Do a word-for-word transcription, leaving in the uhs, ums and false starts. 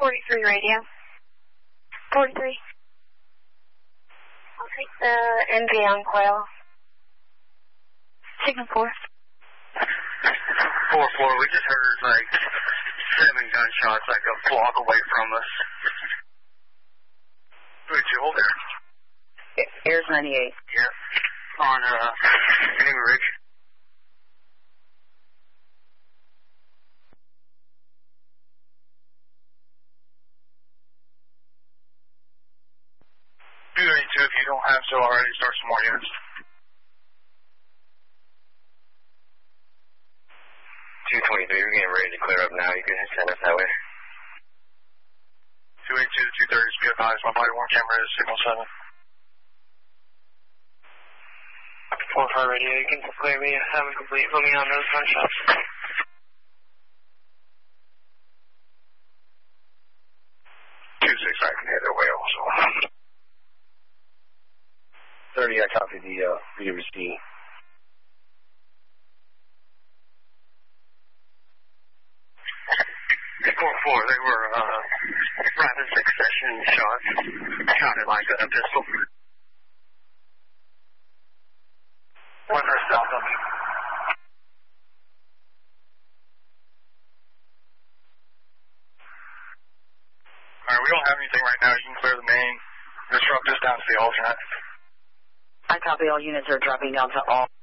forty-three radio. forty-three. I'll take the N V on coil. Signal four. four four, we just heard like seven gunshots like a block away from us. Where'd you hold there? Airs ninety-eight. Yeah. On, uh, Amy Ridge. two eighty-two, if you don't have so already, start some more units. two twenty-three, we're getting ready to clear up now. You can send us that way. two eighty-two to two thirty, be advised. My body worn camera is signal seven. four five radio, you can clear me. Have a complete. Put me on those gunshots. two six, I can head away also. thirty, I copy the uh, read receipt. four four, they were uh, rapid succession shots. Sounded like a pistol. One for south of me. Alright, we don't have anything right now. You can clear the main. Disrupt this down to the alternate. I copy, all units are dropping down to all.